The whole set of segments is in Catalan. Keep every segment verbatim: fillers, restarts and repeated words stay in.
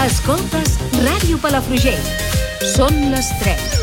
Escoltes Ràdio Palafrugell. Són les tres.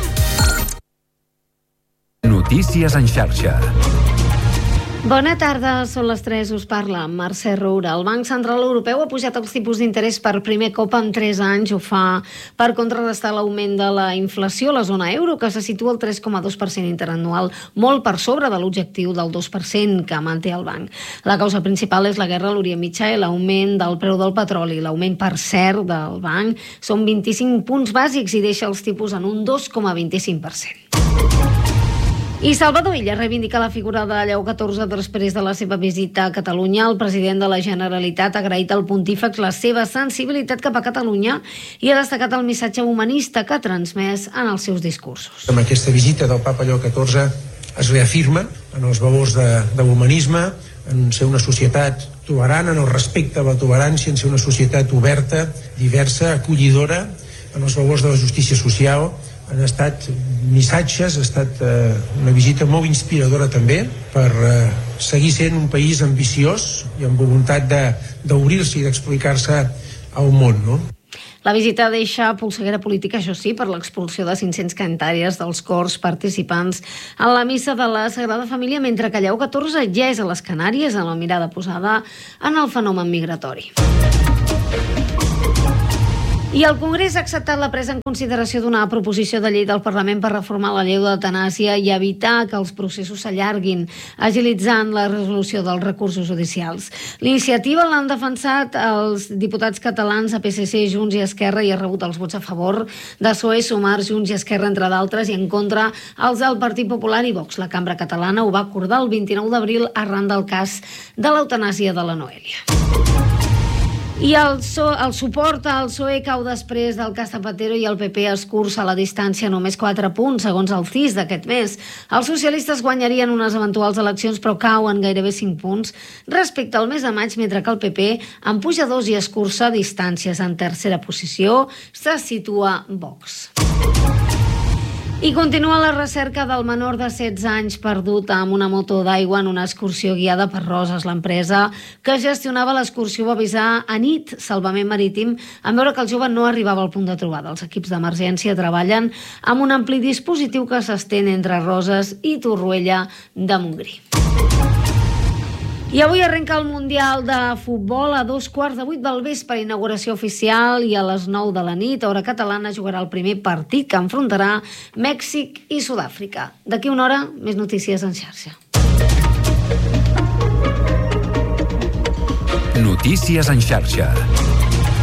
Notícies en xarxa. Bona tarda, són les tres, us parla Mercè Roura. El Banc Central Europeu ha pujat els tipus d'interès per primer cop en tres anys. Ho fa per contrarrestar l'augment de la inflació a la zona euro, que se situa al tres coma dos per cent interanual, molt per sobre de l'objectiu del dos per cent que manté el banc. La causa principal és la guerra a l'Orient Mitjà i l'augment del preu del petroli. L'augment, per cert, del banc són vint-i-cinc punts bàsics i deixa els tipus en un dos coma vint-i-cinc per cent. I Salvador Illa reivindica la figura de Lleó catorze després de la seva visita a Catalunya. El president de la Generalitat ha agraït al pontífex la seva sensibilitat cap a Catalunya i ha destacat el missatge humanista que ha transmès en els seus discursos. Amb aquesta visita del papa Lleó catorze es reafirma en els valors de, de l'humanisme, en ser una societat tolerant, en el respecte a la tolerància, en ser una societat oberta, diversa, acollidora, en els valors de la justícia social. Han estat missatges, ha estat eh, una visita molt inspiradora també per eh, seguir sent un país ambiciós i amb voluntat de, d'obrir-se i d'explicar-se al món, no? La visita deixa polseguera política, això sí, per l'expulsió de cinc-cents cantàries dels cors participants en la missa de la Sagrada Família, mentre que Lleó catorze ja és a les Canàries amb la mirada posada en el fenomen migratori. I el Congrés ha acceptat la presa en consideració d'una proposició de llei del Parlament per reformar la llei d'eutanàsia i evitar que els processos s'allarguin, agilitzant la resolució dels recursos judicials. L'iniciativa l'han defensat els diputats catalans a P S C, Junts i Esquerra i ha rebut els vots a favor de P S O E, Sumar, Junts i Esquerra, entre d'altres, i en contra els del Partit Popular i Vox. La cambra catalana ho va acordar el vint-i-nou d'abril arran del cas de l'eutanàsia de la Noèlia. I el, so, el suport al P S O E cau després del cas Zapatero i el P P escurça la distància a només quatre punts, segons el C I S d'aquest mes. Els socialistes guanyarien unes eventuals eleccions, però cauen gairebé cinc punts respecte al mes de maig, mentre que el P P, en puja dos i escurça distàncies. En tercera posició se situa Vox. I continua la recerca del menor de setze anys perdut amb una moto d'aigua en una excursió guiada per Roses. L'empresa que gestionava l'excursió va avisar a nit Salvament Marítim en veure que el jove no arribava al punt de trobada. Els equips d'emergència treballen amb un ampli dispositiu que s'estén entre Roses i Torroella de Montgrí. I avui arrenca el Mundial de Futbol a dos quarts de vuit del vespre, inauguració oficial, i a les nou de la nit, hora catalana, jugarà el primer partit que enfrontarà Mèxic i Sud-àfrica. D'aquí una hora, més notícies en xarxa. Notícies en xarxa.